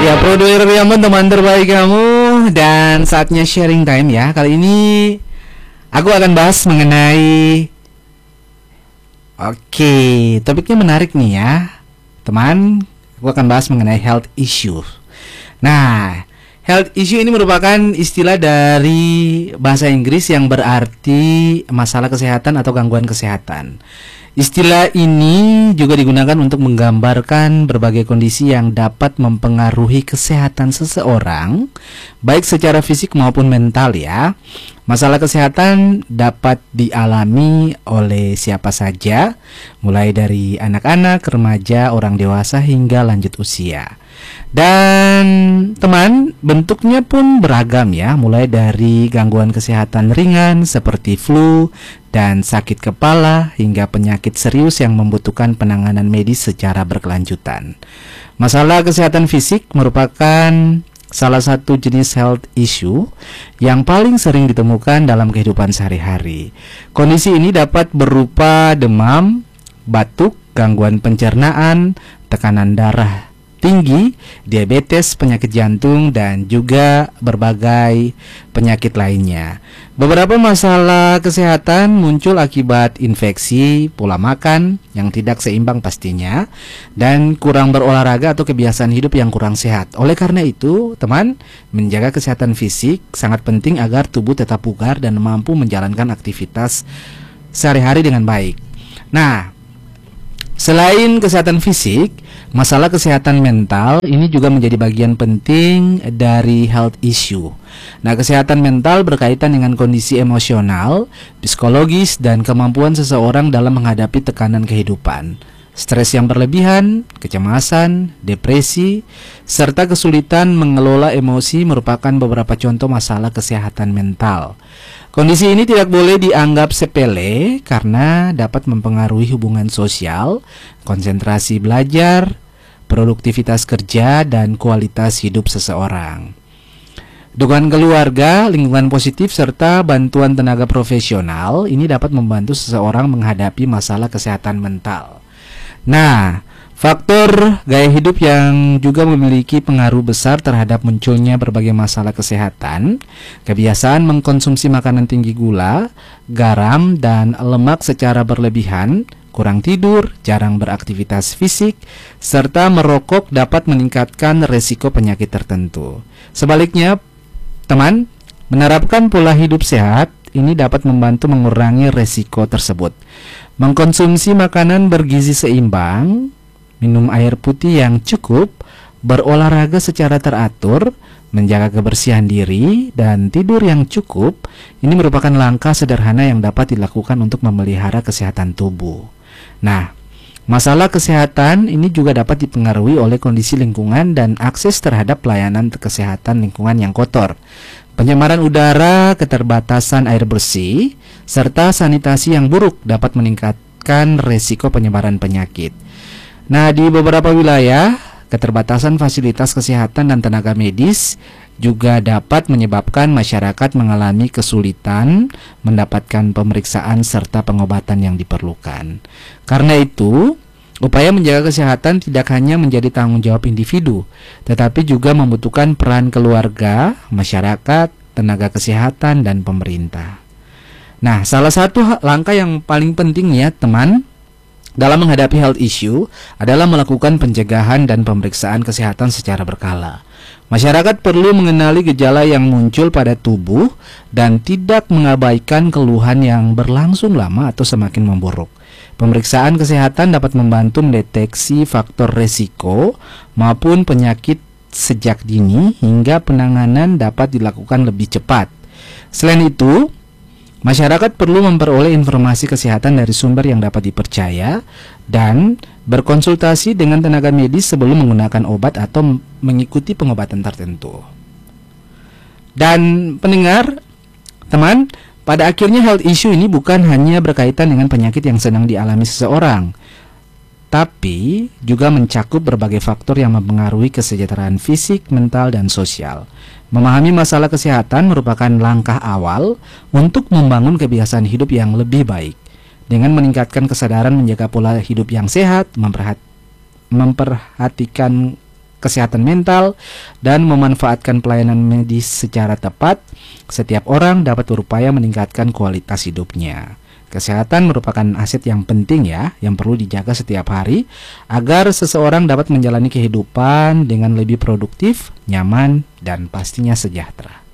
Ya, Bro Dwi Riaman, teman terbaik kamu, dan saatnya sharing time ya. Kali ini aku akan bahas mengenai topiknya menarik nih ya, teman. Aku akan bahas mengenai health issue. Nah, health issue ini merupakan istilah dari bahasa Inggris yang berarti masalah kesehatan atau gangguan kesehatan. Istilah ini juga digunakan untuk menggambarkan berbagai kondisi yang dapat mempengaruhi kesehatan seseorang, baik secara fisik maupun mental ya. Masalah kesehatan dapat dialami oleh siapa saja, mulai dari anak-anak, remaja, orang dewasa, hingga lanjut usia. Dan teman, bentuknya pun beragam ya, mulai dari gangguan kesehatan ringan seperti flu dan sakit kepala hingga penyakit serius yang membutuhkan penanganan medis secara berkelanjutan. Masalah kesehatan fisik merupakan salah satu jenis health issue yang paling sering ditemukan dalam kehidupan sehari-hari. Kondisi ini dapat berupa demam, batuk, gangguan pencernaan, tekanan darah tinggi, diabetes, penyakit jantung, dan juga berbagai penyakit lainnya. Beberapa masalah kesehatan muncul akibat infeksi, pola makan yang tidak seimbang pastinya, dan kurang berolahraga atau kebiasaan hidup yang kurang sehat. Oleh karena itu, teman, menjaga kesehatan fisik sangat penting agar tubuh tetap bugar dan mampu menjalankan aktivitas sehari-hari dengan baik. Nah, selain kesehatan fisik, masalah kesehatan mental ini juga menjadi bagian penting dari health issue. Nah, kesehatan mental berkaitan dengan kondisi emosional, psikologis, dan kemampuan seseorang dalam menghadapi tekanan kehidupan. Stres yang berlebihan, kecemasan, depresi, serta kesulitan mengelola emosi merupakan beberapa contoh masalah kesehatan mental. Kondisi ini tidak boleh dianggap sepele karena dapat mempengaruhi hubungan sosial, konsentrasi belajar, produktivitas kerja, dan kualitas hidup seseorang. Dukungan keluarga, lingkungan positif, serta bantuan tenaga profesional ini dapat membantu seseorang menghadapi masalah kesehatan mental. Nah, faktor gaya hidup yang juga memiliki pengaruh besar terhadap munculnya berbagai masalah kesehatan, kebiasaan mengkonsumsi makanan tinggi gula, garam, dan lemak secara berlebihan, kurang tidur, jarang beraktivitas fisik, serta merokok dapat meningkatkan resiko penyakit tertentu. Sebaliknya, teman, menerapkan pola hidup sehat ini dapat membantu mengurangi resiko tersebut. Mengkonsumsi makanan bergizi seimbang, minum air putih yang cukup, berolahraga secara teratur, menjaga kebersihan diri, dan tidur yang cukup, ini merupakan langkah sederhana yang dapat dilakukan untuk memelihara kesehatan tubuh. Nah, masalah kesehatan ini juga dapat dipengaruhi oleh kondisi lingkungan dan akses terhadap pelayanan kesehatan lingkungan yang kotor. Pencemaran udara, keterbatasan air bersih, serta sanitasi yang buruk dapat meningkatkan resiko penyebaran penyakit. Nah, di beberapa wilayah, keterbatasan fasilitas kesehatan dan tenaga medis juga dapat menyebabkan masyarakat mengalami kesulitan mendapatkan pemeriksaan serta pengobatan yang diperlukan. Karena itu, upaya menjaga kesehatan tidak hanya menjadi tanggung jawab individu, tetapi juga membutuhkan peran keluarga, masyarakat, tenaga kesehatan, dan pemerintah. Nah, salah satu langkah yang paling penting ya teman, dalam menghadapi health issue adalah melakukan pencegahan dan pemeriksaan kesehatan secara berkala. Masyarakat perlu mengenali gejala yang muncul pada tubuh dan tidak mengabaikan keluhan yang berlangsung lama atau semakin memburuk. Pemeriksaan kesehatan dapat membantu mendeteksi faktor resiko maupun penyakit sejak dini hingga penanganan dapat dilakukan lebih cepat. Selain itu, masyarakat perlu memperoleh informasi kesehatan dari sumber yang dapat dipercaya dan berkonsultasi dengan tenaga medis sebelum menggunakan obat atau mengikuti pengobatan tertentu. Dan pendengar, teman, pada akhirnya health issue ini bukan hanya berkaitan dengan penyakit yang sedang dialami seseorang, tapi juga mencakup berbagai faktor yang mempengaruhi kesejahteraan fisik, mental, dan sosial. Memahami masalah kesehatan merupakan langkah awal untuk membangun kebiasaan hidup yang lebih baik. Dengan meningkatkan kesadaran menjaga pola hidup yang sehat, memperhatikan kesehatan mental, dan memanfaatkan pelayanan medis secara tepat, setiap orang dapat berupaya meningkatkan kualitas hidupnya. Kesehatan merupakan aset yang penting ya, yang perlu dijaga setiap hari agar seseorang dapat menjalani kehidupan dengan lebih produktif, nyaman, dan pastinya sejahtera.